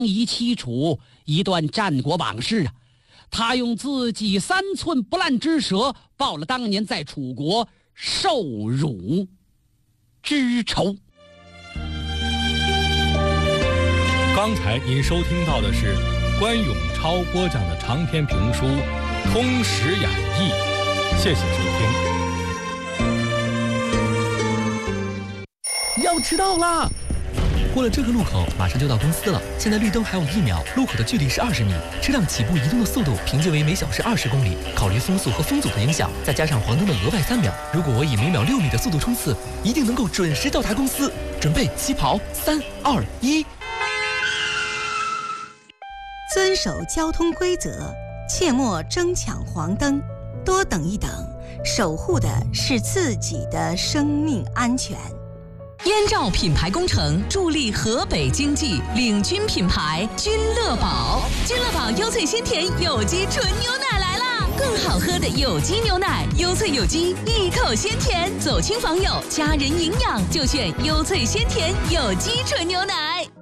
一凄楚一段战国往事啊，他用自己3寸不烂之舌报了当年在楚国受辱之仇。 刚才您收听到的是关永超播讲的长篇评书《通史演义》，谢谢收听。要迟到啦！过了这个路口，马上就到公司了。现在绿灯还有1秒，路口的距离是20米，车辆起步移动的速度平均为每小时20公里。考虑风速和风阻的影响，再加上黄灯的额外3秒，如果我以每秒6米的速度冲刺，一定能够准时到达公司。准备起跑，3、2、1。 遵守交通规则，切莫争抢黄灯，多等一等，守护的是自己的生命安全。 燕赵品牌工程助力河北经济，领军品牌君乐宝。君乐宝优萃鲜甜有机纯牛奶来啦！更好喝的有机牛奶，优萃有机，一口鲜甜。走亲访友，家人营养，就选优萃鲜甜有机纯牛奶。